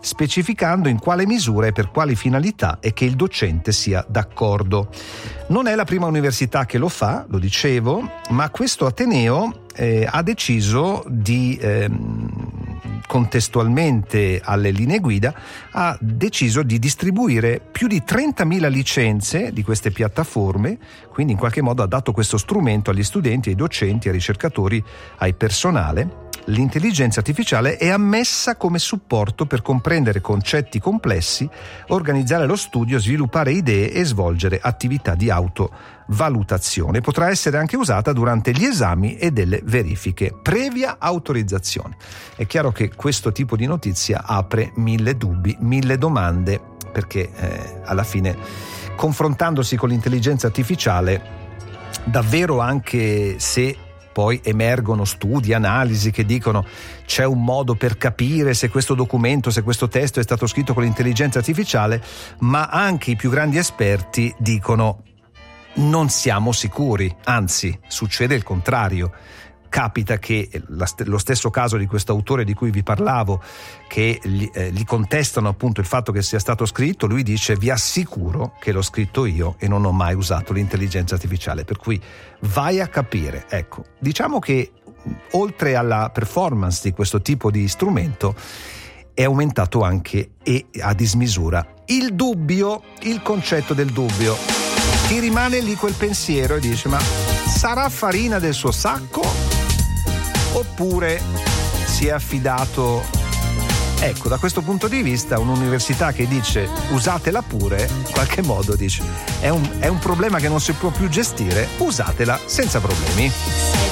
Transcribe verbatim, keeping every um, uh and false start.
specificando in quale misura e per quali finalità e che il docente sia d'accordo. Non è la prima università che lo fa, lo dicevo, ma questo ateneo eh, ha deciso di ehm, contestualmente alle linee guida ha deciso di distribuire più di trentamila licenze di queste piattaforme, quindi in qualche modo ha dato questo strumento agli studenti, ai docenti, ai ricercatori, ai personale. L'intelligenza artificiale è ammessa come supporto per comprendere concetti complessi, organizzare lo studio, sviluppare idee e svolgere attività di autovalutazione. Potrà essere anche usata durante gli esami e delle verifiche, previa autorizzazione. È chiaro che questo tipo di notizia apre mille dubbi, mille domande, perché eh, alla fine, confrontandosi con l'intelligenza artificiale, davvero, anche se poi emergono studi, analisi che dicono c'è un modo per capire se questo documento, se questo testo è stato scritto con l'intelligenza artificiale, ma anche i più grandi esperti dicono non siamo sicuri, anzi succede il contrario. Capita che lo stesso caso di questo autore di cui vi parlavo, che gli, eh, gli contestano appunto il fatto che sia stato scritto, lui dice vi assicuro che l'ho scritto io e non ho mai usato l'intelligenza artificiale, per cui vai a capire. Ecco, diciamo che oltre alla performance di questo tipo di strumento è aumentato anche e a dismisura il dubbio, il concetto del dubbio. Ti rimane lì quel pensiero e dice ma sarà farina del suo sacco? Oppure si è affidato, ecco, da questo punto di vista un'università che dice usatela pure, in qualche modo dice è un, è un problema che non si può più gestire, usatela senza problemi.